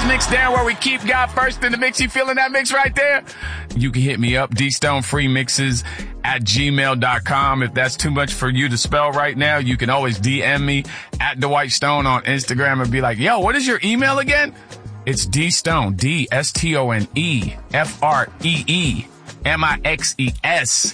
Mix Down, where we keep God first in the mix. You feeling that mix right there? You can hit me up, dstonefreemixes@gmail.com. If that's too much for you to spell right now, you can always DM me at Dwight Stone on Instagram and be like, yo, what is your email again? It's dstone, DSTONE,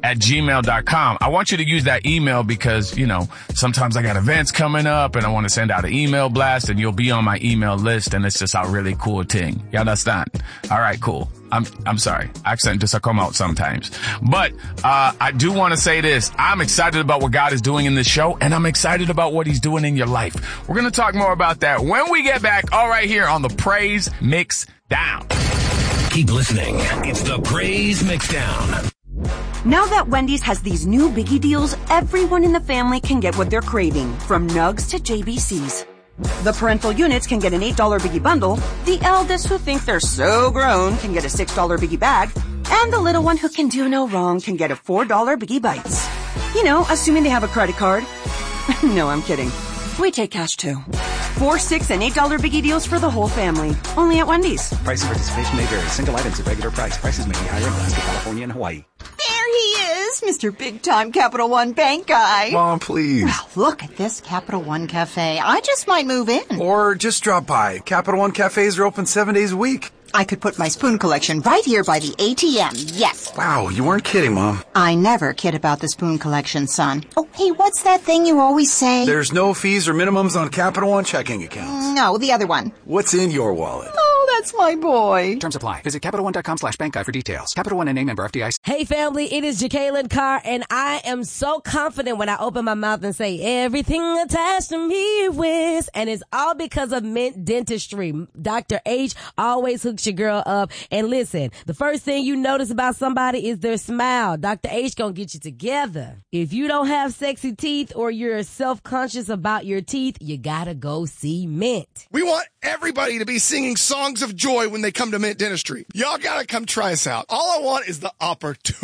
FREEMIXES at gmail.com. I want you to use that email because, you know, sometimes I got events coming up and I want to send out an email blast and you'll be on my email list and it's just a really cool thing. You understand? All right, cool. I'm sorry. Accent just come out sometimes. But, I do want to say this. I'm excited about what God is doing in this show and I'm excited about what he's doing in your life. We're going to talk more about that when we get back, all right here on the Praise Mix Down. Keep listening. It's the Praise Mix Down. Now that Wendy's has these new biggie deals, everyone in the family can get what they're craving, from nugs to JBCs. The parental units can get an $8 biggie bundle, the eldest who think they're so grown can get a $6 biggie bag, and the little one who can do no wrong can get a $4 biggie bites. You know, assuming they have a credit card. No, I'm kidding. We take cash too. 4, 6, and $8 biggie deals for the whole family. Only at Wendy's. Price and participation may vary. Single items at regular price. Prices may be higher in Alaska, California, and Hawaii. There he is, Mr. Big-Time Capital One Bank guy. Mom, please. Well, look at this Capital One Cafe. I just might move in. Or just drop by. Capital One cafes are open 7 days a week. I could put my spoon collection right here by the ATM, yes. Wow, you weren't kidding, Mom. I never kid about the spoon collection, son. Oh, hey, what's that thing you always say? There's no fees or minimums on Capital One checking accounts. No, the other one. What's in your wallet? Oh, that's my boy. Terms apply. Visit CapitalOne.com/bankguide for details. Capital One NA, member FDIC. Hey family, it is Jacqueline Carr, and I am so confident when I open my mouth and say everything attached to me with, and it's all because of Mint Dentistry. Dr. H always hooks your girl up. And listen, the first thing you notice about somebody is their smile. Dr. H gonna get you together. If you don't have sexy teeth or you're self-conscious about your teeth, you gotta go see Mint. We want everybody to be singing songs of joy when they come to Mint Dentistry. Y'all gotta come try us out. All I want is the opportunity.